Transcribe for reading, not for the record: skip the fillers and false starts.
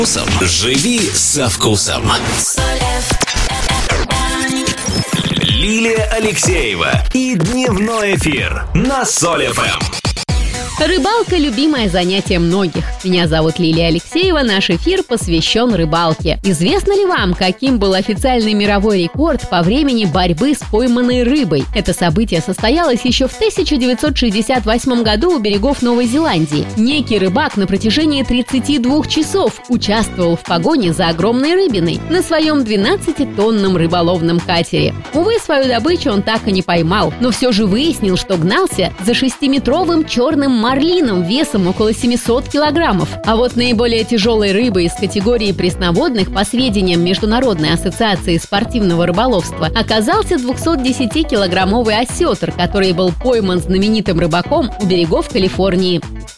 Живи со вкусом. Лилия Алексеева и дневной эфир на Соль ФМ. Рыбалка – любимое занятие многих. Меня зовут Лилия Алексеева, наш эфир посвящен рыбалке. Известно ли вам, каким был официальный мировой рекорд по времени борьбы с пойманной рыбой? Это событие состоялось еще в 1968 году у берегов Новой Зеландии. Некий рыбак на протяжении 32 часов участвовал в погоне за огромной рыбиной на своем 12-тонном рыболовном катере. Увы, свою добычу он так и не поймал, но все же выяснил, что гнался за 6-метровым черным марлином весом около 700 килограммов. А вот наиболее тяжелой рыбой из категории пресноводных, по сведениям Международной ассоциации спортивного рыболовства, оказался 210-килограммовый осетр, который был пойман знаменитым рыбаком у берегов Калифорнии.